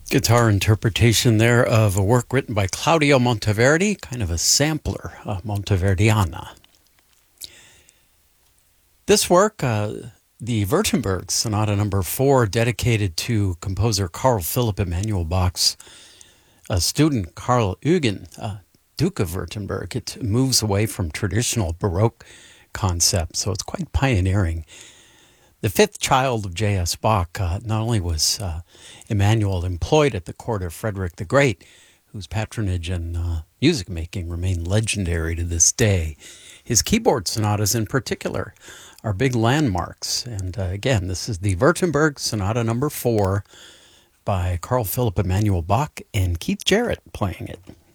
Guitar interpretation there of a work written by Claudio Monteverdi, kind of a sampler, Monteverdiana. This work, the Württemberg Sonata Number 4, dedicated to composer Carl Philipp Emanuel Bach's student Karl Eugen, Duke of Württemberg. It moves away from traditional Baroque concepts, so it's quite pioneering. The fifth child of J.S. Bach, not only was Emanuel employed at the court of Frederick the Great, whose patronage and music making remain legendary to this day. His keyboard sonatas in particular are big landmarks. And again, this is the Württemberg Sonata Number 4 by Carl Philipp Emanuel Bach and Keith Jarrett playing it.